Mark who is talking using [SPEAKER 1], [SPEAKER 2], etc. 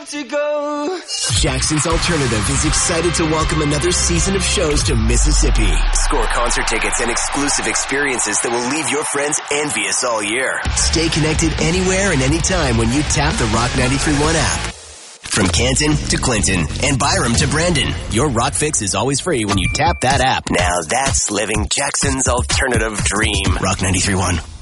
[SPEAKER 1] have to go.
[SPEAKER 2] Jackson's Alternative is excited to welcome another season of shows to Mississippi. Score concert tickets and exclusive experiences that will leave your friends envious all year. Stay connected anywhere and anytime when you tap the Rock 93.1 app. From Canton to Clinton and Byram to Brandon, your Rock Fix is always free when you tap that app. Now that's living Jackson's alternative dream. Rock 93.1.